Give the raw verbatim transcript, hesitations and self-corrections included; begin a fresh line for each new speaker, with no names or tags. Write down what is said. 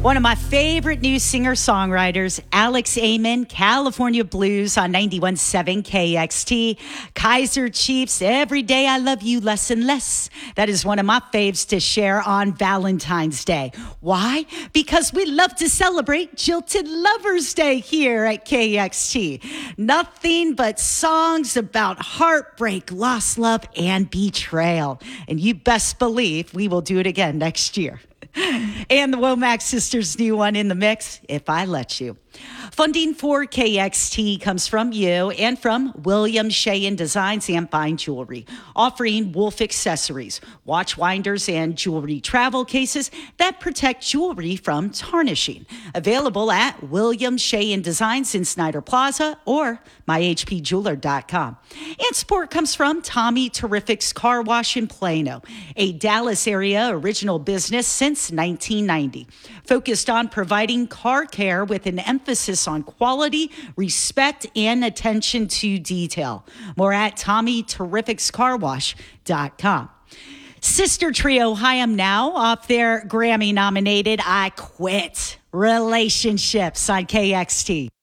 One of my favorite new singer-songwriters, Alex Amon, California Blues on ninety-one point seven K X T. Kaiser Chiefs, Every Day I Love You Less and Less. That is one of my faves to share on Valentine's Day. Why? Because we love to celebrate Jilted Lovers Day here at K X T. Nothing but songs about heartbreak, lost love, and betrayal. And you best believe we will do it again next year. And the Womack Sisters' new one in the mix, If I Let You. Funding for K X T comes from you and from William Sheehan Designs and Fine Jewelry, offering Wolf accessories, watch winders, and jewelry travel cases that protect jewelry from tarnishing. Available at William Sheehan Designs in Snyder Plaza or my h p jeweler dot com. And support comes from Tommy Terrific's Car Wash in Plano, a Dallas area original business since nineteen ninety, focused on providing car care with an emphasis on quality, respect, and attention to detail. More at Tommy Terrific's Car Wash dot com. Sister trio Haim Now off their Grammy-nominated I Quit Relationships on K X T.